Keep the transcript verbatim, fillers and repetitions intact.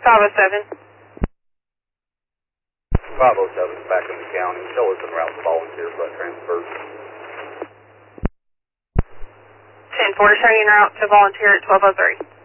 five oh seven. five oh seven back in the county. Show us en route to volunteer blood transfer. ten four, showing en route to volunteer at twelve oh three.